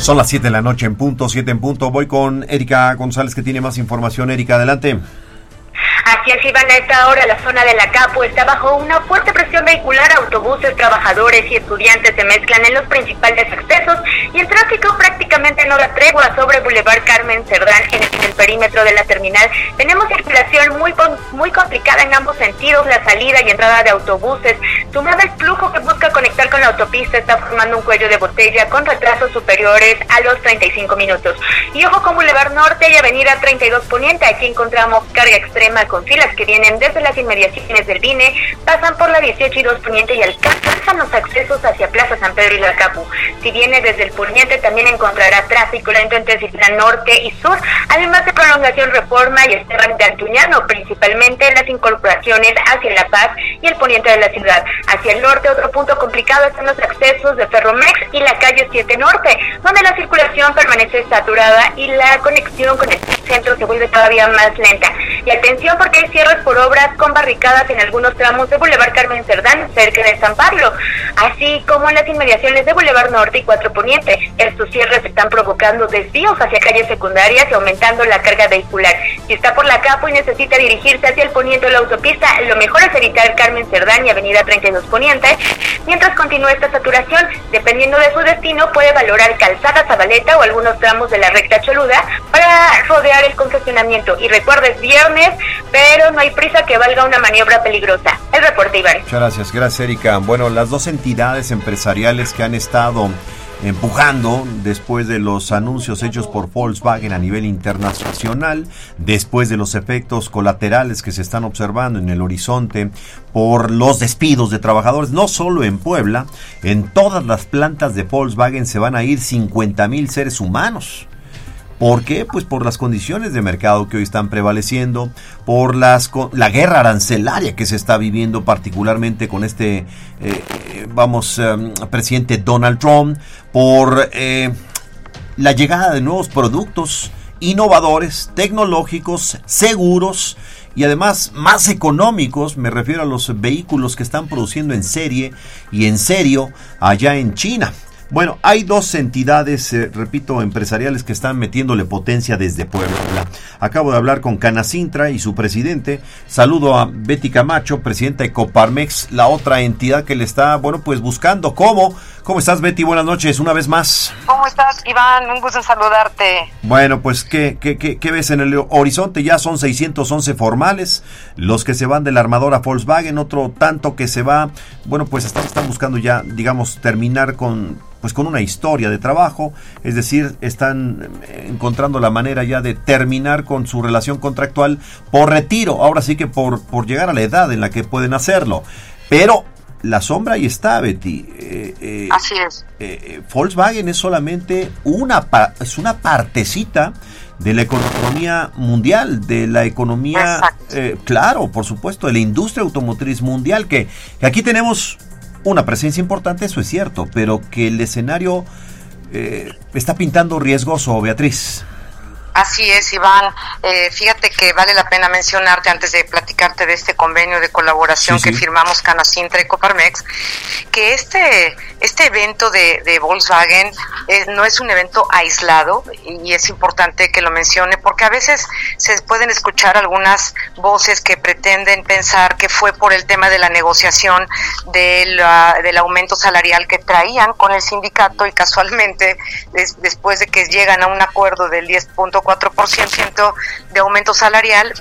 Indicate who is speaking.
Speaker 1: Son las 7 de la noche en punto, 7 en punto. Voy con Erika González, que tiene más información. Erika, adelante.
Speaker 2: Así es, Iván, a esta hora la zona de la Capu está bajo una fuerte presión vehicular. Autobuses, trabajadores y estudiantes se mezclan en los principales accesos y el tráfico prácticamente no da tregua sobre Boulevard Carmen Cerdán. En el perímetro de la terminal tenemos circulación muy complicada en ambos sentidos. La salida y entrada de autobuses, sumado al flujo que busca conectar con la autopista, está formando un cuello de botella con retrasos superiores a los 35 minutos. Y ojo con Boulevard Norte y Avenida 32 Poniente, aquí encontramos carga extrema con filas que vienen desde las inmediaciones del BINE, pasan por la 18 y 2 Poniente y alcanzan los accesos hacia Plaza San Pedro y la Capu. Si viene desde el Poniente, también encontrará tráfico lento entre Citlán Norte y Sur, además de Prolongación Reforma y Esteban de Antuñano, principalmente en las incorporaciones hacia La Paz y el poniente de la ciudad. Hacia el norte, otro punto complicado están los accesos de Ferromex y la calle 7 Norte, donde la circulación permanece saturada y la conexión con el centro se vuelve todavía más lenta. Y atención, porque hay cierres por obras con barricadas en algunos tramos de Boulevard Carmen Cerdán, cerca de San Pablo, así como en las inmediaciones de Boulevard Norte y 4 Poniente. Estos cierres están provocando desvíos hacia calles secundarias y aumentando la carga vehicular. Si está por la Capu y necesita dirigirse hacia el poniente de la autopista, lo mejor es evitar Carmen Cerdán y Avenida 32 Poniente. Mientras continúa esta saturación, dependiendo de su destino, puede valorar Calzada Zabaleta o algunos tramos de la recta Choluda para rodear el congestionamiento. Y recuerda, es viernes, pero no hay prisa que valga una maniobra peligrosa. El reporte, Iván.
Speaker 1: Muchas gracias, Erika. Bueno, las dos entidades empresariales que han estado empujando después de los anuncios hechos por Volkswagen a nivel internacional, después de los efectos colaterales que se están observando en el horizonte por los despidos de trabajadores, no solo en Puebla, en todas las plantas de Volkswagen se van a ir 50,000 seres humanos. ¿Por qué? Pues por las condiciones de mercado que hoy están prevaleciendo, por la guerra arancelaria que se está viviendo particularmente con este, presidente Donald Trump, por la llegada de nuevos productos innovadores, tecnológicos, seguros y además más económicos. Me refiero a los vehículos que están produciendo en serie y en serio allá en China. Bueno, hay dos entidades, repito, empresariales que están metiéndole potencia desde Puebla. Acabo de hablar con Canacintra y su presidente. Saludo a Betty Camacho, presidenta de Coparmex, la otra entidad que le está, buscando cómo. ¿Cómo estás, Betty? Buenas noches, una vez más.
Speaker 3: ¿Cómo estás, Iván? Un gusto en saludarte.
Speaker 1: Bueno, pues, ¿qué ves en el horizonte? Ya son 611 formales, los que se van de la armadora Volkswagen, otro tanto que se va, están buscando ya, terminar con una historia de trabajo, es decir, están encontrando la manera ya de terminar con su relación contractual por retiro, ahora sí que por llegar a la edad en la que pueden hacerlo, pero la sombra ahí está, Betty.
Speaker 3: Así es.
Speaker 1: Volkswagen es solamente una partecita de la economía mundial, de la economía, claro, por supuesto, de la industria automotriz mundial, que aquí tenemos una presencia importante, eso es cierto, pero que el escenario está pintando riesgoso, Beatriz.
Speaker 3: Así es, Iván. Fíjate que vale la pena mencionarte, antes de platicarte de este convenio de colaboración que firmamos Canacintra y Coparmex, que este evento de Volkswagen no es un evento aislado, y es importante que lo mencione, porque a veces se pueden escuchar algunas voces que pretenden pensar que fue por el tema de la negociación del aumento salarial que traían con el sindicato, y casualmente después de que llegan a un acuerdo del 10.4% de aumento salarial,